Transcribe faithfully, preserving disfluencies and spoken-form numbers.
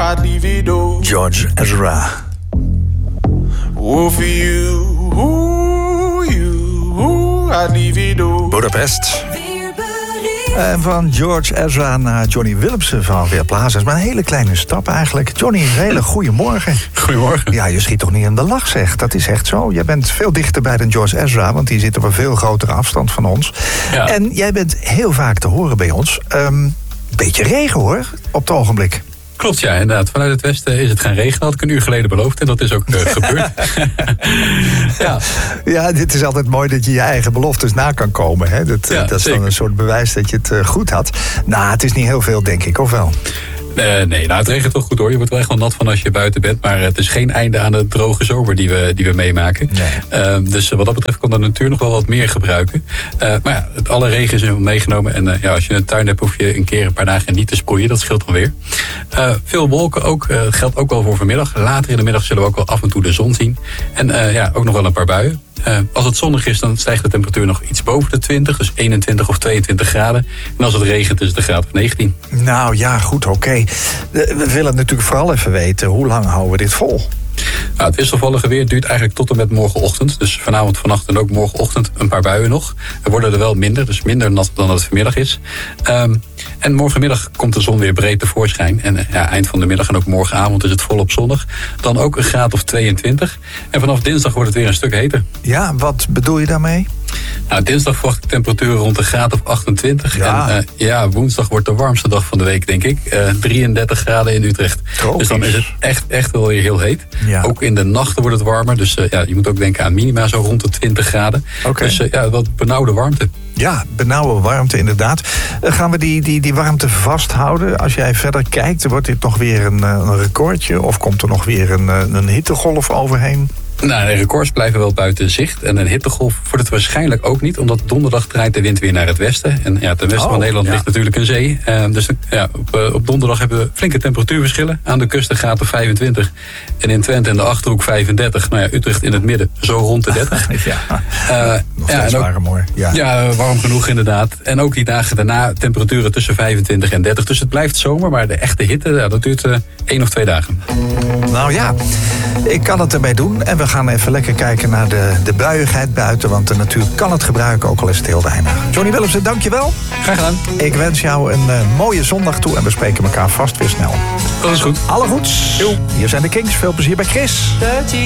I'd leave it all. George Ezra. Oh, for you, ooh, you, ooh, I'd leave it all. Budapest. En van George Ezra naar Johnny Willemsen van Weerplaza. Maar een hele kleine stap eigenlijk. Johnny, een hele goede morgen. Goedemorgen. Ja, je schiet toch niet in de lach, zeg. Dat is echt zo. Jij bent veel dichterbij dan George Ezra, want die zit op een veel grotere afstand van ons. Ja. En jij bent heel vaak te horen bij ons. Um, beetje regen, hoor, op het ogenblik. Klopt, ja, inderdaad. Vanuit het westen is het gaan regenen. Dat had ik een uur geleden beloofd en dat is ook uh, gebeurd. ja. ja, dit is altijd mooi dat je je eigen beloftes na kan komen. Hè? Dat, Ja, dat is zeker. dan een soort bewijs dat je het uh, goed had. Nou, het is niet heel veel, denk ik, of wel? Uh, nee, nou, het regent toch goed hoor. Je wordt wel echt wel nat van als je buiten bent. Maar het is geen einde aan de droge zomer die we, die we meemaken. Nee. Uh, dus wat dat betreft kan de natuur nog wel wat meer gebruiken. Uh, maar ja, het, alle regen is meegenomen. En uh, ja, als je een tuin hebt, hoef je een keer een paar dagen niet te sproeien. Dat scheelt dan weer. Uh, veel wolken ook. Uh, dat geldt ook wel voor vanmiddag. Later in de middag zullen we ook wel af en toe de zon zien. En uh, ja, ook nog wel een paar buien. Uh, als het zonnig is, dan stijgt de temperatuur nog iets boven de twintig. Dus eenentwintig of tweeëntwintig graden. En als het regent, is het een graad of negentien. Nou ja, goed, oké. Okay. We willen natuurlijk vooral even weten, hoe lang houden we dit vol? Nou, het wisselvallige weer duurt eigenlijk tot en met morgenochtend. Dus vanavond, vannacht en ook morgenochtend een paar buien nog. Er worden er wel minder, dus minder nat dan het vanmiddag is. Um, en morgenmiddag komt de zon weer breed tevoorschijn. En ja, eind van de middag en ook morgenavond is het volop zonnig. Dan ook een graad of tweeëntwintig. En vanaf dinsdag wordt het weer een stuk heter. Ja, wat bedoel je daarmee? Nou, dinsdag verwacht ik temperaturen rond een graad of achtentwintig. Ja. En uh, ja, woensdag wordt de warmste dag van de week, denk ik. Uh, drieëndertig graden in Utrecht. Tropisch. Dus dan is het echt, echt wel weer heel heet. Ja. Ook in de nachten wordt het warmer. Dus uh, ja, je moet ook denken aan minima zo rond de twintig graden. Okay. Dus uh, ja, wat benauwde warmte. Ja, benauwde warmte inderdaad. Uh, gaan we die, die, die warmte vasthouden? Als jij verder kijkt, wordt dit nog weer een, een recordje? Of komt er nog weer een, een hittegolf overheen? Nou, de records blijven wel buiten zicht. En een hittegolf wordt het waarschijnlijk ook niet. Omdat donderdag draait de wind weer naar het westen. En ja, ten westen oh, van Nederland ja. ligt natuurlijk een zee. Uh, dus ja, op, uh, op donderdag hebben we flinke temperatuurverschillen. Aan de kust een graad of vijfentwintig. En in Twente en de Achterhoek vijfendertig. Nou ja, Utrecht in het midden zo rond de dertig. ja, uh, nog ja, steeds ook, warm hoor. Ja. ja, warm genoeg inderdaad. En ook die dagen daarna temperaturen tussen vijfentwintig en dertig. Dus het blijft zomer, maar de echte hitte, ja, dat duurt uh, één of twee dagen. Nou ja, ik kan het ermee doen. En we gaan even lekker kijken naar de, de buiigheid buiten. Want de natuur kan het gebruiken, ook al is het heel weinig. Johnny Willemsen, dankjewel. Graag gedaan. Ik wens jou een uh, mooie zondag toe. En we spreken elkaar vast weer snel. Dat is goed. Alle goeds. Hier zijn de Kings. Veel plezier bij Chris.